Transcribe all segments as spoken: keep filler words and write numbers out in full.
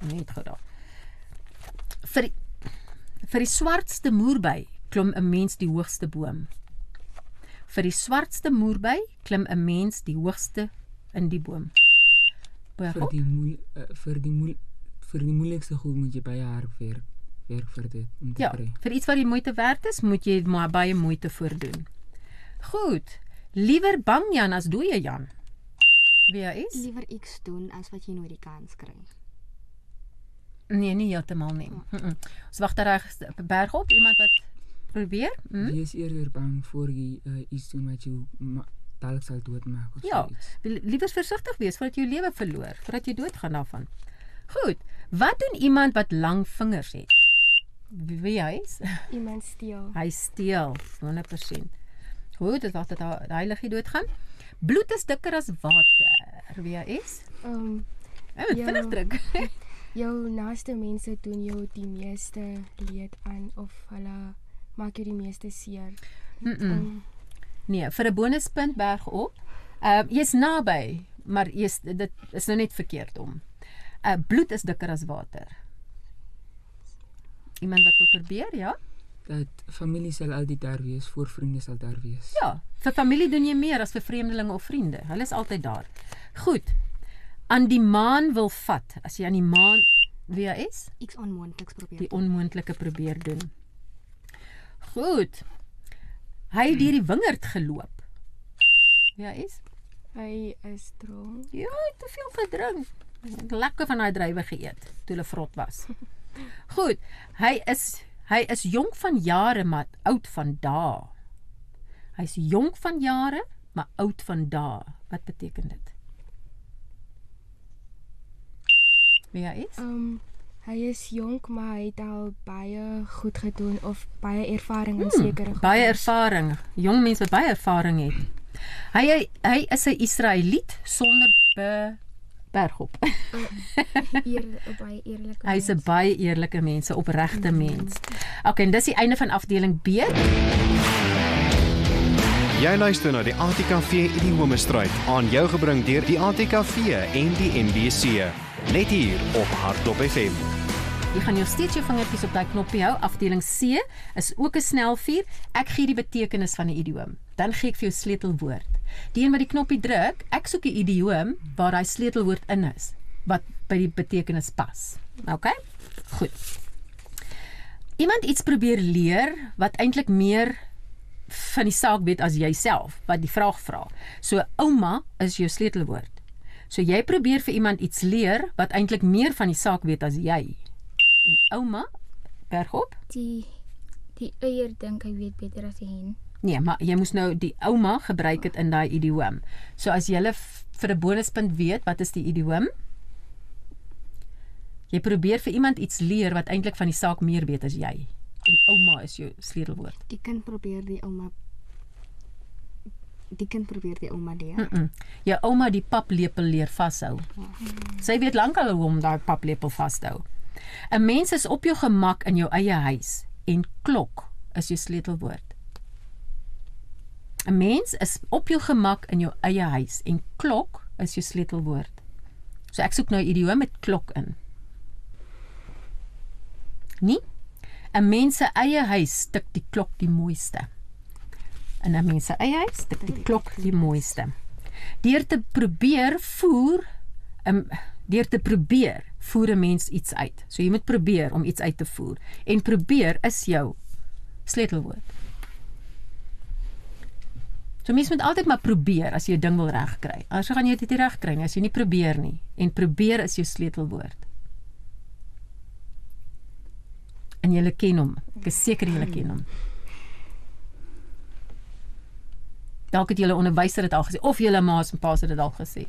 Net goed daar. Vir die, vir die swartste moerby klim 'n mens die hoogste boom. Vir die swartste moerby klim 'n mens die hoogste in die boom. Vir die moe, uh, vir die moe, vir die moeilikste goed moet jy baie hard werk, werk vir dit om te Ja, kry. vir iets wat die moeite werd is, moet jy maar baie moeite voordoen. Goed, liewer bang Jan as dooie Jan. Wie hy is? Liewer iets doen as wat jy nooit die kans kry. Nee, nie heeltemal nie. Mm -mm. Ons wag daar berg op, iemand wat probeer? Mm? Jy is eerder bang voor jy uh, iets doen wat jy dalk sal doodmaak of Ja, zoiets. liewer versigtig wees voordat jy jou lewe verloor, voordat jy doodgaan daarvan. Goed, wat doen iemand wat lang vingers het? Wie, wie hy is? Iemand steel. Hy steel, honderd persent. Goed, dit was dat die heilige doodgaan. Bloed is dikker as water. Wie hy is? Um, Hy moet Ja. vinnig druk. jou naaste mense doen jou die meeste leed aan of hulle maak jou die meeste seer. Mm -mm. Um, Nee, vir 'n bonuspunt berg op. Uh, jy's naby, maar jy's, dit is nou net verkeerd om. Uh, bloed is dikker as water. Iemand wat wil probeer, ja? Dat familie sal altyd daar wees, voor vriende sal daar wees. Ja, vir familie doen jy meer as vir vreemdelinge of vriende. Hulle is altyd daar. Goed. Aan die maan wil vat. As jy aan die maan, wie hy is? Iets onmoontliks probeer. Die onmoontlike probeer doen. Goed. Hy het deur die wingerd geloop. Wie hy is? hy is dronk. Ja, hy het te veel gedrink. Lekker van daai druiwe geëet toe hulle vrot was. Goed, hy is hy is jonk van jare maar oud van dae. Hy is jonk van jare maar oud van dae. Wat beteken dit? Wie hy is? Um, hy is jonk, maar hy het al baie goed gedoen of baie ervaring in Hmm, sekere baie goeders. ervaring. Jong mens wat baie ervaring het. Hy hy, hy is 'n Israeliet sonder be bergop. Eer, baie eerlike Hy's 'n baie eerlike mens, 'n opregte mens. Okay, en dis die einde van afdeling B. Jy luister na die A T K V Idiomestryd, aan jou gebring deur die A T K V en die N B C. Net hier op Hardtop F M. Jy gaan jou steeds jou vingertjies op daai knoppie hou. Afdeling C is ook 'n snelvuur. Ek gee die betekenis van 'n idioom. Dan gee ek vir jou sleutelwoord. Die een wat die knoppie druk, ek soek 'n idioom waar daai sleutelwoord in is wat by die betekenis pas. Okay? Goed. Iemand iets probeer leer wat eintlik meer van die saak weet as jouself, wat die vraag vra. So ouma is jou sleutelwoord. So jy probeer vir iemand iets leer wat eintlik meer van die saak weet as jy. En ouma, bergop? Die, die eier dink hy weet beter as die hen. Nee, maar jy moes nou die ouma gebruik het in daai idioom. So as jy vir 'n bonuspunt weet, wat is die idioom? Jy probeer vir iemand iets leer wat eintlik van die saak meer weet as jy. En ouma is jou sleutelwoord. Die kind probeer die ouma Die kind probeer die ouma leer. Mm -mm. Jou ouma die paplepel leer vashou. Sy weet lankal hoe om daai paplepel vas te hou. 'n Mens is op jou gemak in jou eie huis en klok is jou sleutelwoord. 'n Mens is op jou gemak in jou eie huis en klok is jou sleutelwoord. So ek soek nou 'n idioom met klok in. Nie? 'n Mens se eie huis stik die klok die mooiste. In 'n mens se eie huis stik die klok die mooiste. Deur te probeer voer, um, deur te probeer voer 'n mens iets uit. So jy moet probeer om iets uit te voer. En probeer is jou sleutelwoord. So mens moet altyd maar probeer as jy 'n ding wil regkry. Anders gaan jy dit nie regkry nie as jy nie probeer nie. En probeer is jou sleutelwoord. En julle ken hom. Ek is seker julle ken hom. Dalk het julle onderwyser dit al gesê of julle ma's en pa's het dit al gesê.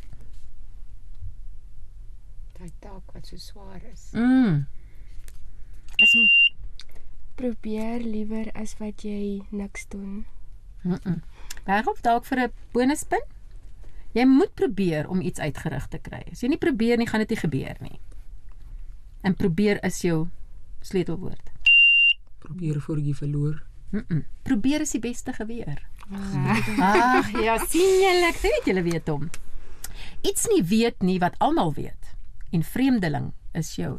Daai taak wat so swaar is. Mm. Is Probeer liewer as wat jy niks doen. mm -mm. Bergop dalk vir 'n bonuspunt. Jy moet probeer om iets uitgerig te kry. As jy nie probeer nie, gaan dit nie gebeur nie. En probeer is jou sleutelwoord. Probeer voor jy verloor. Mm -mm. Probeer is die beste geweer. Ag, ja, sien julle, ek weet julle weet hom. Iets nie weet nie wat almal weet. En vreemdeling is jou